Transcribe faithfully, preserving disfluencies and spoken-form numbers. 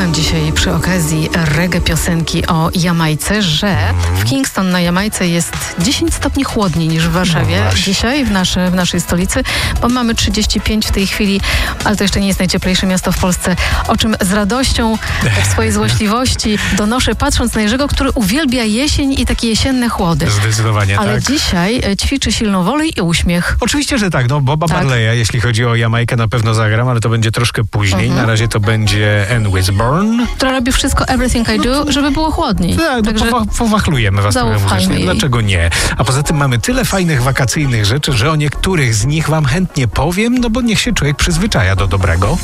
Powiedziałam dzisiaj przy okazji reggae piosenki o Jamajce, że w Kingston na Jamajce jest dziesięć stopni chłodniej niż w Warszawie no dzisiaj, w, naszy, w naszej stolicy, bo mamy trzydzieści pięć w tej chwili, ale to jeszcze nie jest najcieplejsze miasto w Polsce, o czym z radością w swojej złośliwości donoszę, patrząc na Jerzego, który uwielbia jesień i takie jesienne chłody. Zdecydowanie ale tak. dzisiaj ćwiczy silną wolę i uśmiech. Oczywiście, że tak. No, Boba Tak. Marleya, jeśli chodzi o Jamajkę, na pewno zagram, ale to będzie troszkę później. Mhm. Na razie to będzie Ann Wisborne. Która robi wszystko, everything I do, żeby było chłodniej. Tak, Także no, powa- powachlujemy was trochę zaufajmy muzycznie. jej. Dlaczego nie? A poza tym mamy tyle fajnych wakacyjnych rzeczy, że o niektórych z nich wam chętnie powiem, no bo niech się człowiek przyzwyczaja do dobrego.